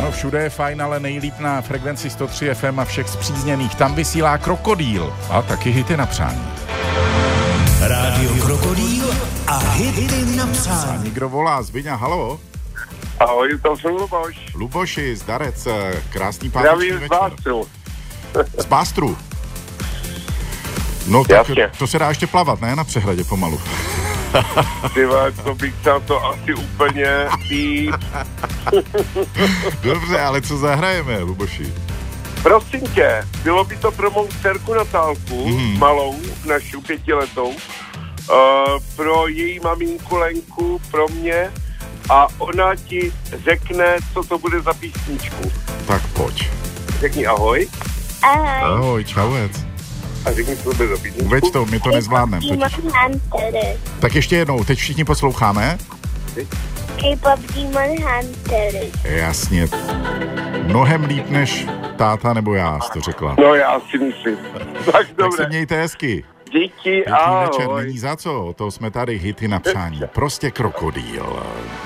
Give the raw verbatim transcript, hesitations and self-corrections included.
Ano, všude je fajn, ale nejlíp na frekvenci sto tři F M a všech zpřízněných. Tam vysílá Krokodýl a taky hity na přání. Rádio Krokodýl a hity na přání. A někdo volá, Zbyňa, halo? Ahoj, to jsem Luboš. Luboši, zdarec, krásný páteční večer. Já vím z Bástru. Z Bástru? No tak Jasně. To se dá ještě plavat, ne? Na přehradě pomalu. Tyhle, to bych tam to asi úplně tý... Dobře, ale co zahrajeme, Luboši? Prosím tě, bylo by to pro mou dcerku Natálku, mm. malou, naši pětiletou, uh, pro její maminku Lenku, pro mě, a ona ti řekne, co to bude za písničku. Tak pojď. Řekni ahoj. Ahoj. Ahoj, čauec. A řekni, co to bude za písničku. Uveď to, my to nezvládneme. Tak ještě jednou, teď všichni posloucháme? K-pop Demon Hunter. Jasně. Mnohem líp než táta nebo já, jsi to řekla. No já si myslím. Tak, Tak dobré. se mějte hezky. Díky, Pěkný večer, ahoj. není za co, to jsme tady hity na přání. Prostě Krokodýl.